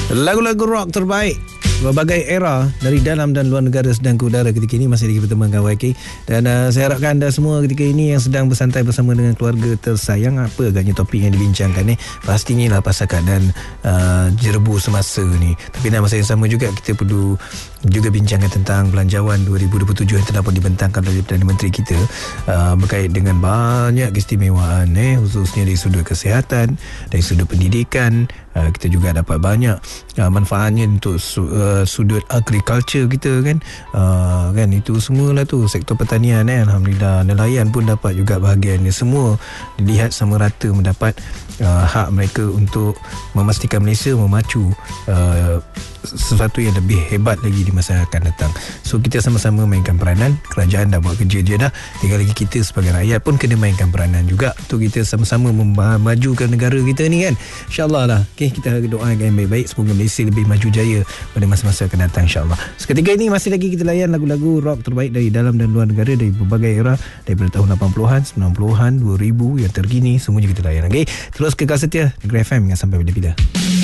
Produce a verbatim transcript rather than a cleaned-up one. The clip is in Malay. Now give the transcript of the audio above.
Lagu-lagu rock terbaik berbagai era dari dalam dan luar negara sedang ke udara ketika ini masih lagi bersama dengan Y K. Dan uh, saya harapkan anda semua ketika ini yang sedang bersantai bersama dengan keluarga tersayang, apa agaknya topik yang dibincangkan ni, pastinya lah pasal keadaan uh, jerebu semasa ni. Tapi dalam masa yang sama juga kita perlu juga bincangkan tentang belanjawan dua ribu dua puluh tujuh yang telah pun dibentangkan oleh Perdana Menteri kita uh, berkait dengan banyak keistimewaan eh, khususnya dari sudut kesihatan, dari sudut pendidikan. Uh, kita juga dapat banyak uh, manfaatnya untuk su- uh, sudut agriculture kita kan. Uh, kan itu semualah tu sektor pertanian eh. Alhamdulillah, nelayan pun dapat juga bahagiannya. Semua dilihat sama rata mendapat uh, hak mereka untuk memastikan Malaysia memacu uh, sesuatu yang lebih hebat lagi di masa akan datang. So kita sama-sama mainkan peranan. Kerajaan dah buat kerja je dah, tinggal lagi kita sebagai rakyat pun kena mainkan peranan juga untuk kita sama-sama memajukan negara kita ni kan. InsyaAllah lah. Okay, kita doakan yang baik-baik, semoga Malaysia lebih maju jaya pada masa-masa akan datang insyaAllah. Seketika ini masih lagi kita layan lagu-lagu rock terbaik dari dalam dan luar negara dari berbagai era, daripada tahun lapan puluhan, sembilan puluhan, dua ribu yang terkini, semuanya kita layan. Okay, terus kekal setia Negeri F M yang sampai bila-bila.